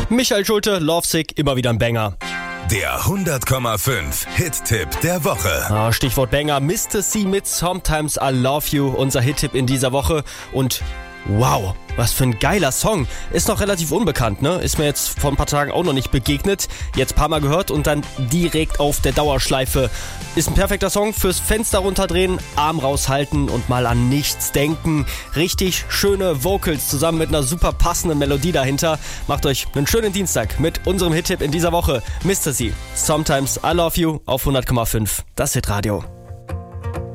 Michael Schulte, Lovesick, immer wieder ein Banger. Der 100,5 Hit-Tipp der Woche. Stichwort Banger, Mr. C mit Sometimes I Love You, unser Hit-Tipp in dieser Woche. Und wow, was für ein geiler Song. Ist noch relativ unbekannt, ne? Ist mir jetzt vor ein paar Tagen auch noch nicht begegnet. Jetzt ein paar Mal gehört und dann direkt auf der Dauerschleife. Ist ein perfekter Song fürs Fenster runterdrehen, Arm raushalten und mal an nichts denken. Richtig schöne Vocals zusammen mit einer super passenden Melodie dahinter. Macht euch einen schönen Dienstag mit unserem Hit-Tipp in dieser Woche. Mr. C, Sometimes I Love You auf 100,5. Das Hitradio.